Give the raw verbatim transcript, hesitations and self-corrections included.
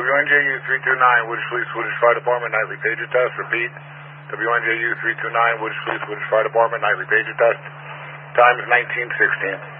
W N J U three two nine, Woodage Police, Woodage Fire Department, nightly pager test. Repeat, W N J U three two nine, Woodage Police, Woodage Fire Department, nightly pager test. Time is nineteen sixteen.